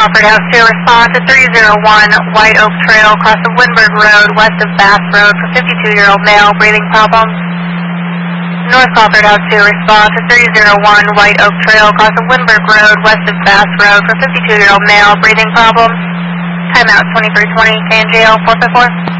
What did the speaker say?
Crawford House 2, respond to 301 White Oak Trail, across of Windberg Road, west of Bass Road, for 52-year-old male, breathing problems. North Crawford House 2, respond to 301 White Oak Trail, across of Windberg Road, west of Bass Road, for 52-year-old male, breathing problems. Timeout 2320, KNGL 454.